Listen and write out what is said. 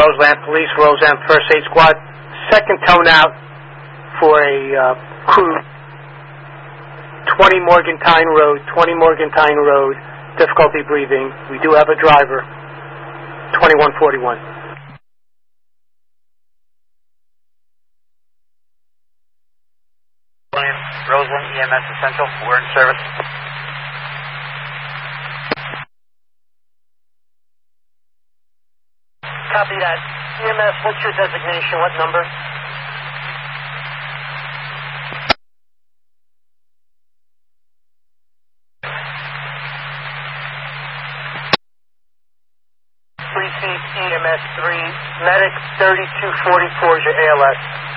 Roseland Police, Roseland First Aid Squad. Second tone out for a crew. 20 Morgentine Road, difficulty breathing. We do have a driver. 2141. Roseland EMS Essential, we're in service. Copy that. EMS, what's your designation? What number? EMS 3, Medic 3244 is your ALS.